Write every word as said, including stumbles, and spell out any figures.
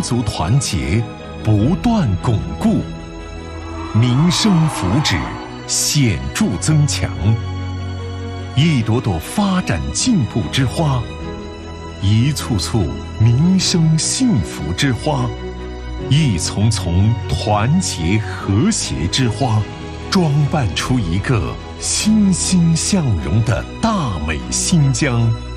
族团结不断巩固，民生福祉显著增强。一朵朵发展进步之花，一簇簇民生幸福之花，一丛丛团结和谐之花，装扮出一个欣欣向荣的大美新疆。